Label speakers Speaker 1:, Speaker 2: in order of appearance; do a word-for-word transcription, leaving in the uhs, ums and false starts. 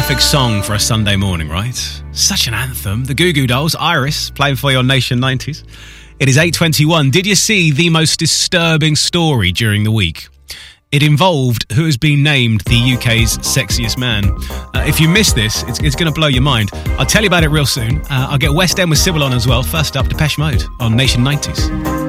Speaker 1: perfect song for a Sunday morning, right? Such an anthem. The Goo Goo Dolls, Iris, playing for your Nation nineties. It is eight twenty-one. Did you see the most disturbing story during the week? It involved who has been named the U K's sexiest man. Uh, if you missed this, it's, it's going to blow your mind. I'll tell you about it real soon. Uh, I'll get West End with Sybil on as well. First up, Depeche Mode on Nation nineties.